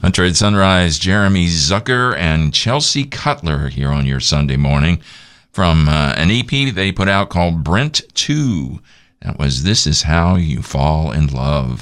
Hunter at Sunrise, Jeremy Zucker and Chelsea Cutler here on your Sunday morning from an EP they put out called Brent 2. That was This Is How You Fall in Love.